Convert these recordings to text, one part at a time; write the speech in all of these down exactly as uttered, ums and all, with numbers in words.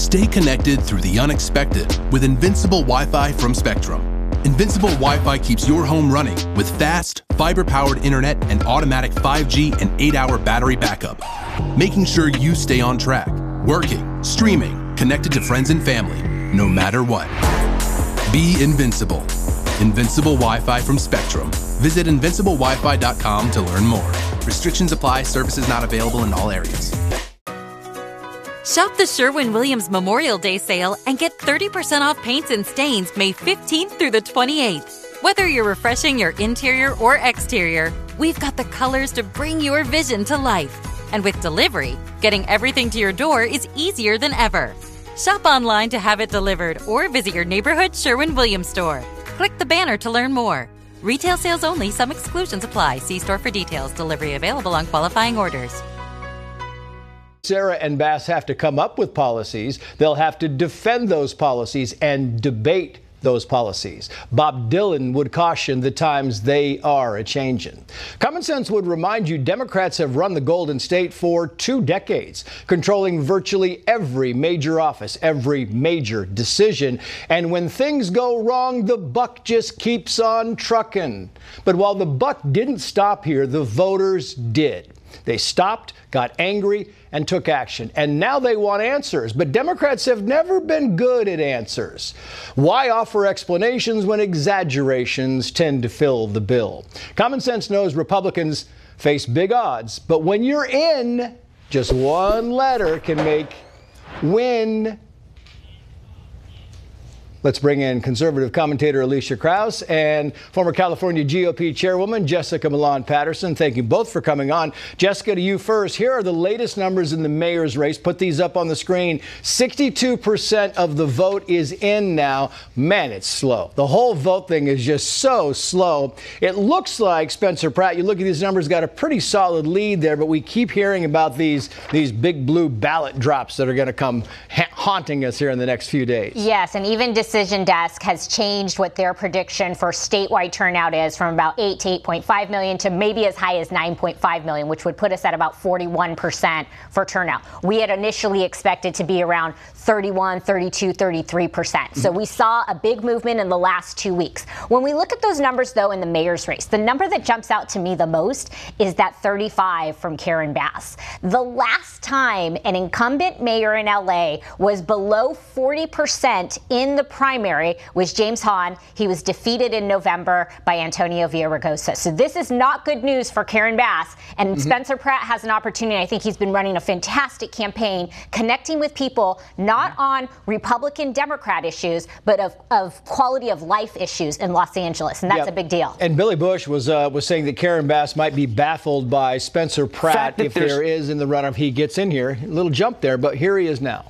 Stay connected through the unexpected with Invincible Wi-Fi from Spectrum. Invincible Wi-Fi keeps your home running with fast, fiber-powered internet and automatic five G and eight hour battery backup, making sure you stay on track, working, streaming, connected to friends and family, no matter what. Be invincible. Invincible Wi-Fi from Spectrum. Visit invincible wi fi dot com to learn more. Restrictions apply. Services not available in all areas. Shop the Sherwin-Williams Memorial Day sale and get thirty percent off paints and stains May fifteenth through the twenty-eighth. Whether you're refreshing your interior or exterior, we've got the colors to bring your vision to life. And with delivery, getting everything to your door is easier than ever. Shop online to have it delivered or visit your neighborhood Sherwin-Williams store. Click the banner to learn more. Retail sales only. Some exclusions apply. See store for details. Delivery available on qualifying orders. Sarah and Bass have to come up with policies. They'll have to defend those policies and debate those policies. Bob Dylan would caution the times they are a-changin'. Common sense would remind you Democrats have run the Golden State for two decades, controlling virtually every major office, every major decision. And when things go wrong, the buck just keeps on trucking. But while the buck didn't stop here, the voters did. They stopped, got angry, and took action. And now they want answers. But Democrats have never been good at answers. Why offer explanations when exaggerations tend to fill the bill? Common sense knows Republicans face big odds. But when you're in, just one letter can make win. Let's bring in conservative commentator Alicia Krause and former California G O P chairwoman Jessica Milan Patterson. Thank you both for coming on. Jessica, to you first. Here are the latest numbers in the mayor's race. Put these up on the screen. sixty-two percent of the vote is in now. Man, it's slow. The whole vote thing is just so slow. It looks like Spencer Pratt, you look at these numbers, got a pretty solid lead there, but we keep hearing about these, these big blue ballot drops that are going to come ha- haunting us here in the next few days. Yes, and even Decision Desk has changed what their prediction for statewide turnout is from about eight to eight point five million to maybe as high as nine point five million, which would put us at about forty-one percent for turnout. We had initially expected to be around thirty-one, thirty-two, thirty-three percent. So we saw a big movement in the last two weeks. When we look at those numbers, though, in the mayor's race, the number that jumps out to me the most is that thirty-five from Karen Bass. The last time an incumbent mayor in L A was below forty percent in the primary was James Hahn. He was defeated in November by Antonio Villaraigosa. So this is not good news for Karen Bass. And mm-hmm. Spencer Pratt has an opportunity. I think he's been running a fantastic campaign, connecting with people, not on Republican Democrat issues, but of, of quality of life issues in Los Angeles. And that's yep. a big deal. And Billy Bush was uh, was saying that Karen Bass might be baffled by Spencer Pratt if there is in the run-up he gets in here. A little jump there, but here he is now.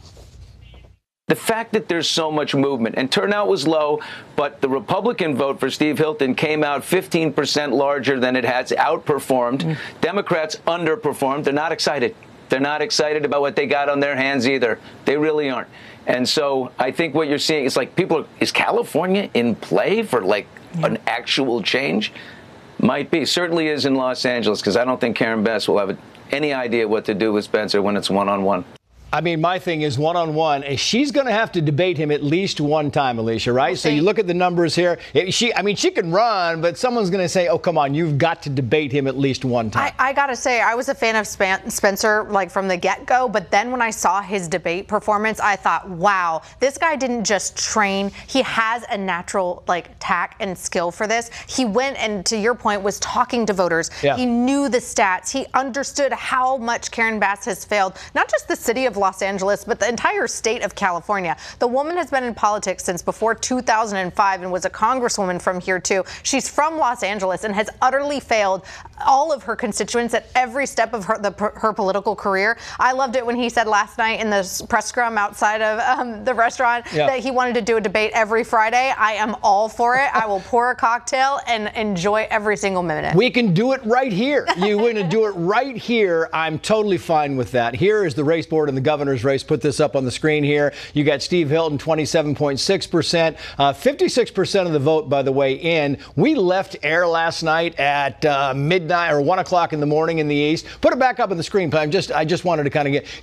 The fact that there's so much movement, and turnout was low, but the Republican vote for Steve Hilton came out fifteen percent larger than it has, outperformed. Mm-hmm. Democrats underperformed. They're not excited. They're not excited about what they got on their hands either. They really aren't. And so I think what you're seeing is like people, is California in play for like yeah. an actual change? Might be. Certainly is in Los Angeles, because I don't think Karen Bass will have any idea what to do with Spencer when it's one-on-one. I mean, my thing is one-on-one, and she's going to have to debate him at least one time, Alicia, right? Okay. So you look at the numbers here. She, I mean, she can run, but someone's going to say, oh, come on, you've got to debate him at least one time. I, I got to say, I was a fan of Spencer, like, from the get-go, but then when I saw his debate performance, I thought, wow, this guy didn't just train. He has a natural, like, tact and skill for this. He went and, to your point, was talking to voters. Yeah. He knew the stats. He understood how much Karen Bass has failed, not just the city of Los Angeles, but the entire state of California. The woman has been in politics since before two thousand five and was a congresswoman from here too. She's from Los Angeles and has utterly failed all of her constituents at every step of her the, her political career. I loved it when he said last night in the press scrum outside of um, the restaurant yeah. that he wanted to do a debate every Friday. I am all for it. I will pour a cocktail and enjoy every single minute. We can do it right here. You want to do it right here. I'm totally fine with that. Here is the race board in the governor's race. Put this up on the screen here. You got Steve Hilton, twenty-seven point six percent. Uh, fifty-six percent of the vote, by the way, in. We left air last night at uh, midnight or one o'clock in the morning in the east. Put it back up on the screen. I just, I just wanted to kind of get